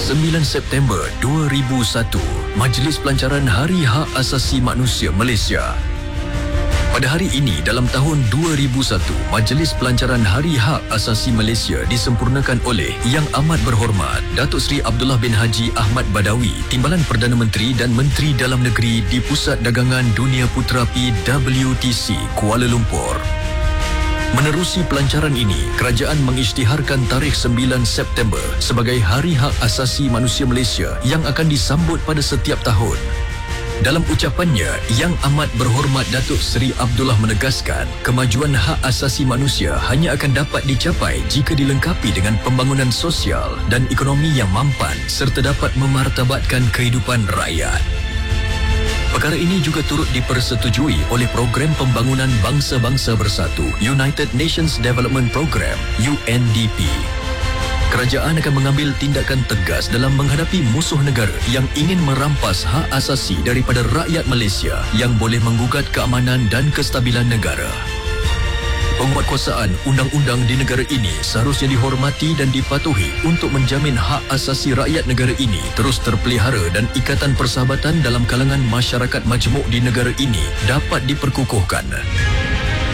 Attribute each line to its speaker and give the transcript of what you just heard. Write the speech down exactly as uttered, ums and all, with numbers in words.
Speaker 1: sembilan September dua ribu satu, Majlis Pelancaran Hari Hak Asasi Manusia Malaysia. Pada hari ini dalam tahun dua ribu satu, Majlis Pelancaran Hari Hak Asasi Malaysia disempurnakan oleh Yang Amat Berhormat Datuk Seri Abdullah bin Haji Ahmad Badawi, Timbalan Perdana Menteri dan Menteri Dalam Negeri di Pusat Dagangan Dunia Puterapi W T C Kuala Lumpur. Menerusi pelancaran ini, kerajaan mengisytiharkan tarikh sembilan September sebagai Hari Hak Asasi Manusia Malaysia yang akan disambut pada setiap tahun. Dalam ucapannya, Yang Amat Berhormat Datuk Seri Abdullah menegaskan kemajuan hak asasi manusia hanya akan dapat dicapai jika dilengkapi dengan pembangunan sosial dan ekonomi yang mampan serta dapat memartabatkan kehidupan rakyat. Perkara ini juga turut dipersetujui oleh Program Pembangunan Bangsa-Bangsa Bersatu United Nations Development Programme U N D P. Kerajaan akan mengambil tindakan tegas dalam menghadapi musuh negara yang ingin merampas hak asasi daripada rakyat Malaysia yang boleh menggugat keamanan dan kestabilan negara. Penguatkuasaan undang-undang di negara ini seharusnya dihormati dan dipatuhi untuk menjamin hak asasi rakyat negara ini terus terpelihara dan ikatan persahabatan dalam kalangan masyarakat majmuk di negara ini dapat diperkukuhkan.